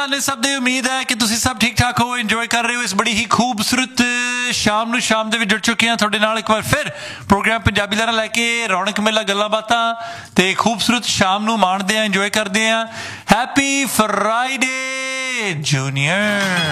ਨੇ ਸਭ ਦੀ ਉਮੀਦ ਹੈ ਕਿ ਤੁਸੀਂ ਸਭ ਠੀਕ ਠਾਕ ਹੋ, ਇੰਜੋਏ ਕਰ ਰਹੇ ਹੋ ਇਸ ਬੜੀ ਹੀ ਖੂਬਸੂਰਤ ਸ਼ਾਮ ਨੂੰ। ਸ਼ਾਮ ਦੇ ਵਿੱਚ ਜੁੜ ਚੁੱਕੇ ਹਾਂ ਤੁਹਾਡੇ ਨਾਲ ਇੱਕ ਵਾਰ ਫਿਰ ਪ੍ਰੋਗਰਾਮ ਪੰਜਾਬੀ ਲਹਿਰਾਂ ਲੈ ਕੇ, ਰੌਣਕ ਮੇਲਾ, ਗੱਲਾਂ ਬਾਤਾਂ ਤੇ ਖੂਬਸੂਰਤ ਸ਼ਾਮ ਨੂੰ ਮਾਣਦੇ ਹਾਂ, ਇੰਜੋਏ ਕਰਦੇ ਹਾਂ। Happy Friday junior.